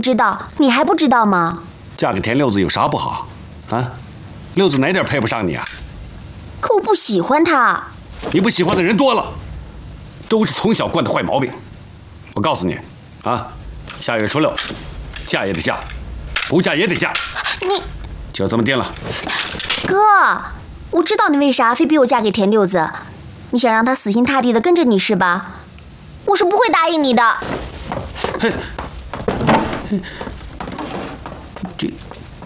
知道，你还不知道吗？ 嫁给田六子有啥不好？啊，六子哪点配不上你啊？ 可我不喜欢他。 你不喜欢的人多了，都是从小惯的坏毛病。我告诉你，啊，下月初6，嫁也得嫁，不嫁也得嫁。 你就这么定了。 哥，我知道你为啥非逼我嫁给田六子，你想让他死心塌地的跟着你是吧？我是不会答应你的。 嘿，